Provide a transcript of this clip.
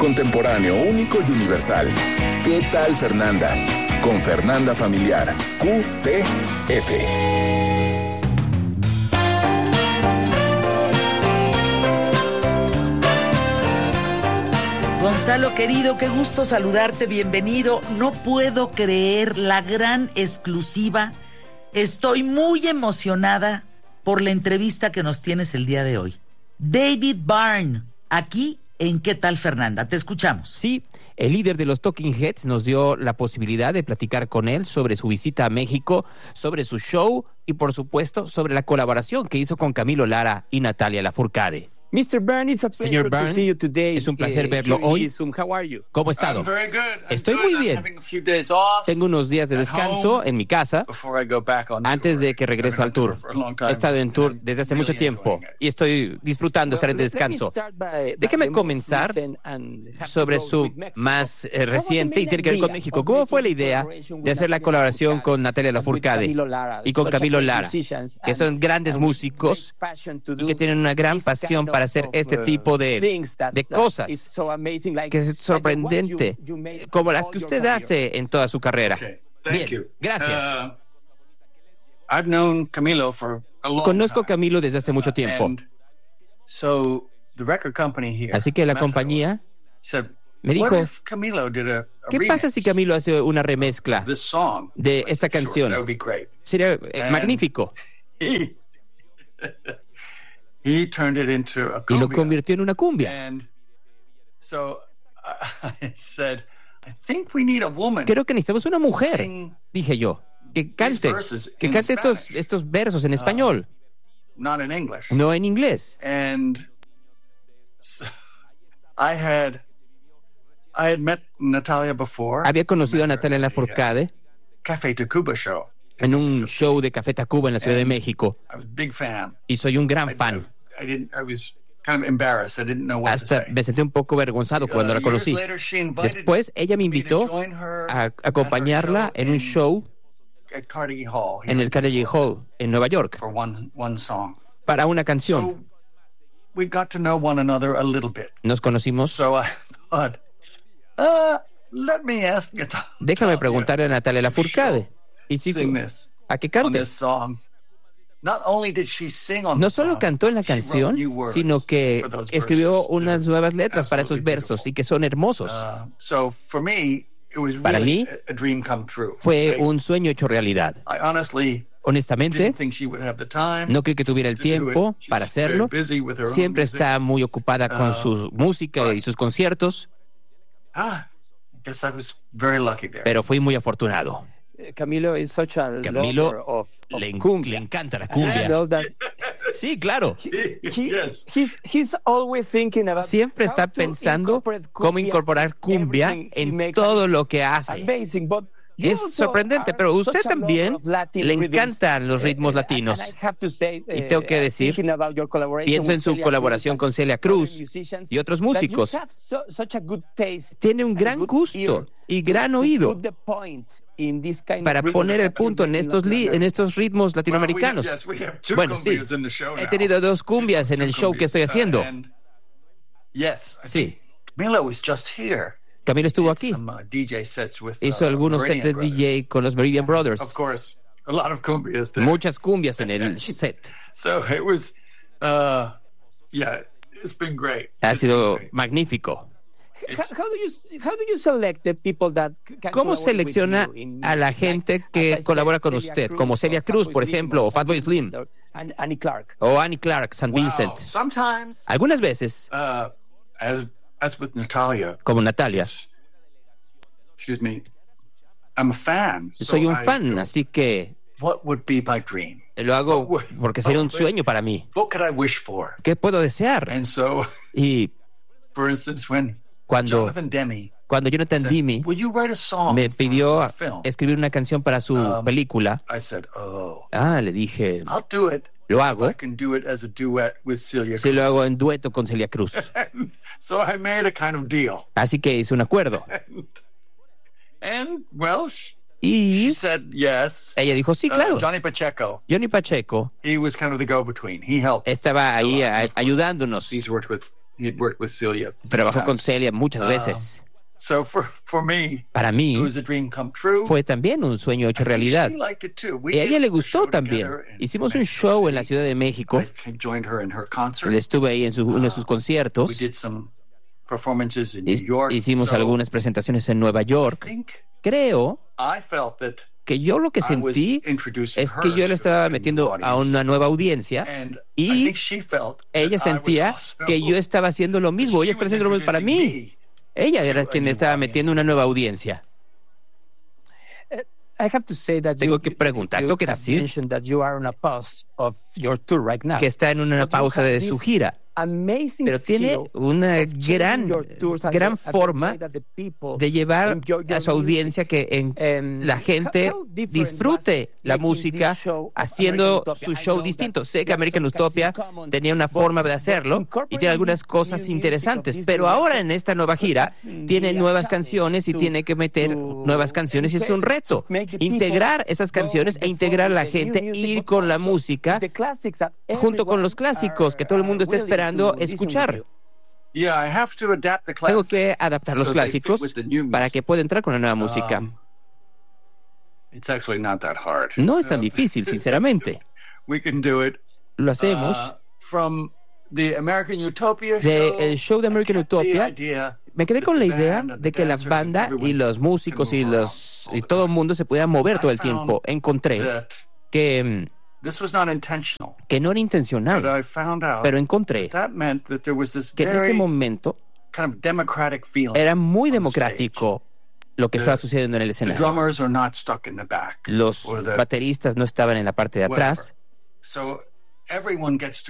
contemporáneo, único y universal. ¿Qué tal, Fernanda? Con Fernanda Familiar, QTF. Gonzalo, querido, qué gusto saludarte, bienvenido. No puedo creer la gran exclusiva. Estoy muy emocionada por la entrevista que nos tienes el día de hoy. David Byrne, aquí en ¿Qué tal, Fernanda? Te escuchamos. Sí, el líder de los Talking Heads nos dio la posibilidad de platicar con él sobre su visita a México, sobre su show y, por supuesto, sobre la colaboración que hizo con Camilo Lara y Natalia Lafourcade. Mr. Byrne, it's a Señor pleasure to see you today. Byrne, es un placer verlo hoy. How are you? ¿Cómo ha estado? I'm very good. Estoy muy bien. Tengo unos días de descanso en mi casa antes de que regrese al tour. He estado en tour desde hace mucho tiempo y estoy disfrutando estar en descanso. Déjeme comenzar sobre su más reciente y tiene que ver con México. ¿Cómo fue la idea de hacer la colaboración con Natalia Lafourcade y con Camilo Lara, que son grandes músicos y que tienen una gran pasión para hacer este tipo de cosas que es sorprendente, como las que usted hace en toda su carrera? Bien, gracias. I've known Camilo for a long Conozco a time. Camilo desde hace mucho tiempo. And so the record company here, Así que la Metro, compañía said, me dijo, what if Camilo did a ¿qué remix pasa si Camilo hace una remezcla of this song? de esta Sure, canción? that would be great. Sería magnífico. He turned it into a Y lo cumbia. convirtió en una cumbia. And so I said, I think we need a woman. Creo que necesitamos una mujer, Sing dije yo, que cante verses in estos versos en español, not in English. no en inglés. And so I had met Natalia before. Había conocido a Met her Natalia at the, Lafourcade Café Tacuba show. en un show de Café Tacuba en la Ciudad de México I was a big fan. y soy un gran fan. I was kind of embarrassed. I didn't know what to Hasta say. me sentí un poco avergonzado cuando la Years conocí. later, she invited Después ella me me to invitó join her a at acompañarla her en un show at Carnegie Hall here en el Carnegie Hall en Nueva York for one song. para una canción. So we got to know one another a little bit. Nos conocimos. So I thought, let me ask Natalia. Déjame preguntarle a Natalia Lafourcade y si Sing this a que on cante. this song. Not only did she sing on No the solo song, cantó en la she wrote canción, new words sino que for those escribió verses. unas They're nuevas letras para esos absolutely versos beautiful. y que son hermosos. So for me, it was Para really mí, a dream come true. Fue I un sueño hecho realidad. honestly Honestamente, didn't think she would have the time. no creo que tuviera el to do it. tiempo She's para very hacerlo. busy with her own Siempre music. está muy ocupada con su música y sus conciertos, I guess I was very lucky there. pero fui muy afortunado. Camilo is such a lover Camilo of le cumbia. encanta la I cumbia. know that Sí, claro. Yes. he's always thinking about Siempre how está to pensando incorporate cómo cumbia incorporar cumbia everything he en makes, todo and lo que hace. amazing, but you Es also sorprendente, are pero usted such a lover también of Latin le rhythms. encantan los ritmos latinos. And I have to say, Y tengo que decir, thinking about your collaboration pienso en with su Celia colaboración Cruz con Celia and Cruz other musicians, y otros that you músicos. have such a good taste Tiene un and gran good gusto ear y gran to oído put the point in this kind para of rhythm poner el that punto is en in estos Latin America. en estos ritmos latinoamericanos. We have two Bueno, sí, cumbias in the show he now. tenido dos cumbias en el show que estoy haciendo. And yes, I Sí, think Camilo was just here. Camilo estuvo Did aquí. some, DJ sets with, Hizo algunos sets de Meridian DJ con los Meridian Brothers. Brothers. Of course, a lot of cumbias there. Muchas cumbias en el set. So it was, yeah, it's been great. Ha It's been sido great. magnífico. How do you select the people that can ¿Cómo collaborate with selecciona you in a la music? gente Like, que as I colabora said, con Celia usted? Cruz Como Celia or Cruz, Fatboy por Slim ejemplo, or o Fatboy Slim, and Annie Clark. o Annie Clark, St. Wow. Vincent. Sometimes, Algunas veces, as with Natalia, como Natalia, excuse me, I'm a fan. soy So un I fan, go, así que what would be my dream? lo hago porque sería un sueño para mí. What could I wish for? ¿Qué puedo desear? And so, Y for instance, when cuando Jonathan Demme Jonathan said, Demme "Will you write a song me for pidió a film?" escribir una canción para su película, I said, "Oh, le dije, I'll do it. lo If hago, I can do it as a duet with Celia si Cruz." lo hago en dueto con Celia Cruz. So I made a kind of deal. Así que hice un acuerdo. And, well, Y she said yes. ella dijo, sí, claro. Johnny Pacheco, Johnny Pacheco he was kind of the go-between. He helped. estaba ahí ayudándonos. He's worked with He'd worked with Celia. Trabajó con Celia muchas veces. So for me, Para mí, it was a dream come true. fue también un sueño hecho realidad. She liked it too. We Y a did ella le a gustó show también. together in Hicimos un Mexico show en la City. Ciudad de México. I joined her in her concert. Estuve ahí en uno de sus We conciertos. did some performances in New York. Hicimos So algunas presentaciones en Nueva York. I think Creo I felt that que yo lo que sentí es que yo le estaba metiendo a una nueva audiencia and I y think she felt ella that I was sentía also- que yo estaba haciendo lo mismo. Ella she estaba was haciendo lo mismo para mí. introducing me. Ella era quien estaba metiendo una nueva audiencia. I have to say that Tengo que preguntar, tengo que have decir mentioned that you are on a pause of your tour right now. que está en una But you pausa have de this su gira, amazing pero tiene skill una of changing gran your tours and gran the forma way that the people de llevar enjoy your a su audiencia music. que la gente How different disfrute was la making música this show of haciendo American Utopia? su I show know that distinto. Sé que you have American some facts Utopia in common, tenía una but- forma de but hacerlo y incorporating tiene algunas this cosas new music interesantes, of this pero new ahora record en esta nueva gira could tiene be a nuevas challenge canciones y to- tiene que meter to nuevas canciones y es un reto. make the people Integrar esas canciones e integrar a la gente, ir con la música junto con los clásicos que todo el mundo está esperando escuchar. Yeah, I have to adapt the Tengo classics que adaptar los so they fit clásicos with the new music. para que pueda entrar con la nueva música. It's actually not that hard. No es tan difícil, sinceramente. We can do it. Lo hacemos. From the American Utopia show, El show de American I kept the Utopia, idea me quedé that con la the idea band and de the que la dancers banda and everyone y los músicos can y move los around y todo el mundo se pudiera mover todo el tiempo. Encontré that que this was not intentional. no era But intencional, I found out pero encontré that meant that there was this que en ese very momento kind of democratic feeling. era muy on democrático lo que estaba sucediendo en el stage. The escenario. drummers are not stuck in the back. Los or the bateristas no estaban en la parte de whatever. atrás. So everyone gets to